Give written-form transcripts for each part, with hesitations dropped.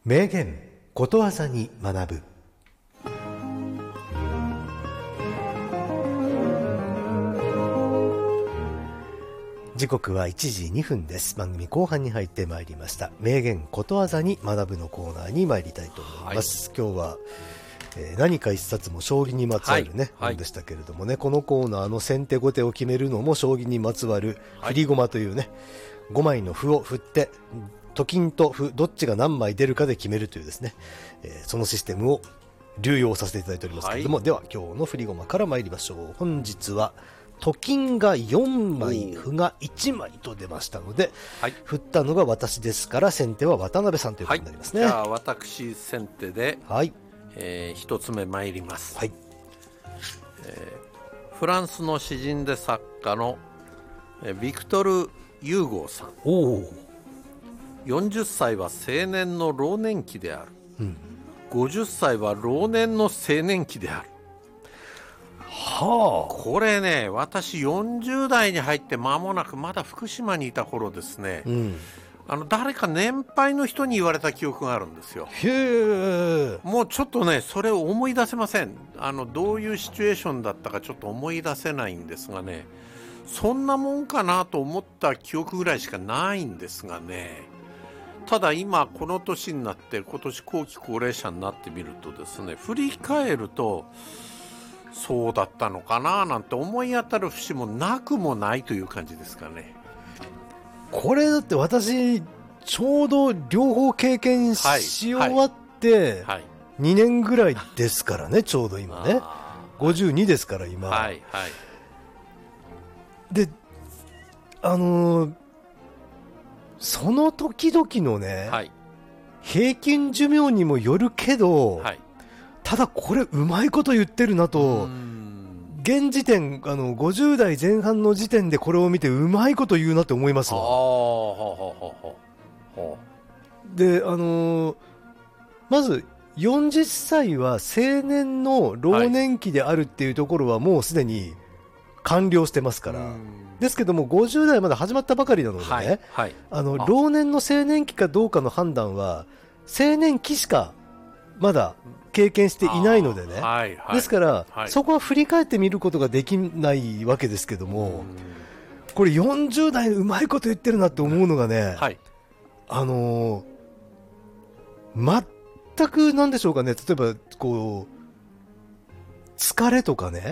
名言ことわざに学ぶ。時刻は1時2分です。番組後半に入ってまいりました。名言ことわざに学ぶのコーナーに参りたいと思います。今日は、何か一冊も将棋にまつわるね、本でしたけれどもね、このコーナーの先手後手を決めるのも将棋にまつわる振り駒というね、5枚の歩を振ってと金と歩どっちが何枚出るかで決めるというですね、そのシステムを流用させていただいておりますけれども、では今日の振り駒から参りましょう。本日はと金が4枚歩が1枚と出ましたので、振ったのが私ですから先手は渡辺さんということになりますね。 じゃあ私先手で、一つ目参ります。フランスの詩人で作家のビクトル・ユーゴーさん。40歳は青年の老年期である、50歳は老年の青年期である。これね、私40代に入って間もなくまだ福島にいた頃ですね、誰か年配の人に言われた記憶があるんですよ。もうちょっとねそれを思い出せません。どういうシチュエーションだったかちょっと思い出せないんですがね、そんなもんかなと思った記憶ぐらいしかないんですがね、ただ今この年になって今年後期高齢者になってみるとですね、振り返るとそうだったのかななんて思い当たる節もなくもないという感じですかね。 これだって私ちょうど両方経験し終わって2年ぐらいですからね、ちょうど今ね52ですから今、でその時々のね、平均寿命にもよるけど、ただこれうまいこと言ってるなと、現時点50代前半の時点でこれを見てうまいこと言うなって思いますわ。でまず40歳は青年の老年期であるっていうところはもうすでに完了してますから、ですけども50代まだ始まったばかりなのでね、老年の青年期かどうかの判断は青年期しかまだ経験していないのでね、ですから、そこは振り返ってみることができないわけですけども、これ40代うまいこと言ってるなって思うのがね、全くなんでしょうかね、例えばこう疲れとかね、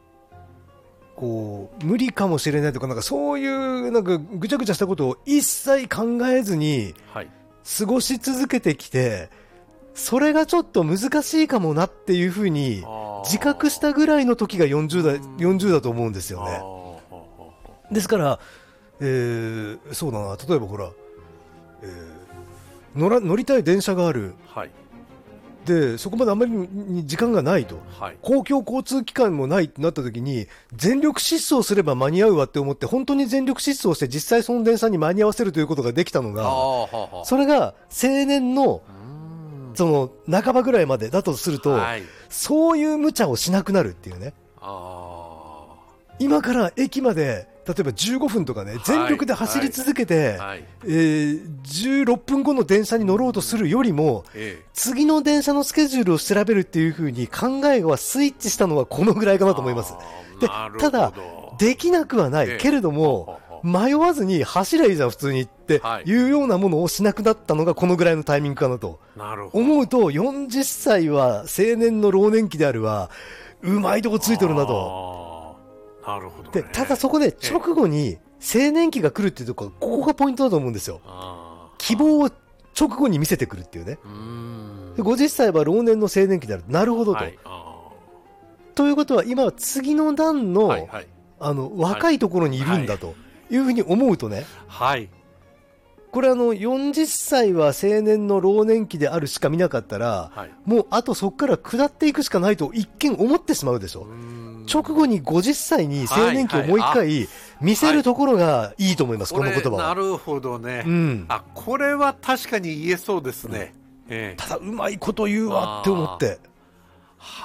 こう無理かもしれないとか、なんかそういうなんかぐちゃぐちゃしたことを一切考えずに過ごし続けてきて、それがちょっと難しいかもなっていうふうに自覚したぐらいの時が40だと思うんですよね。ですから、そうだな、例えばほら、乗りたい電車がある、でそこまであまりに時間がないと、公共交通機関もないってなった時に全力疾走すれば間に合うわって思って本当に全力疾走して実際その電車に間に合わせるということができたのが、それが青年のその半ばぐらいまでだとすると、そういう無茶をしなくなるっていうね。今から駅まで例えば15分とかね、全力で走り続けて、16分後の電車に乗ろうとするよりも、次の電車のスケジュールを調べるっていう風に考えがスイッチしたのはこのぐらいかなと思います。でただできなくはないけれども、迷わずに走りゃいいじゃん普通にっていうようなものをしなくなったのがこのぐらいのタイミングかなと思うと、40歳は青年の老年期であるはうまいとこついてるなと。でただそこで直後に青年期が来るっていうところ、ここがポイントだと思うんですよ。希望を直後に見せてくるっていうね。で50歳は老年の青年期である、なるほどと、ということは今は次の段の、若いところにいるんだというふうに思うとね、これ40歳は青年の老年期であるしか見なかったら、もうあとそこから下っていくしかないと一見思ってしまうでしょ。直後に50歳に青年期をもう一回見せるところがいいと思います、この言葉は。 なるほどね、これは確かに言えそうですね。 ただうまいこと言うわって思って。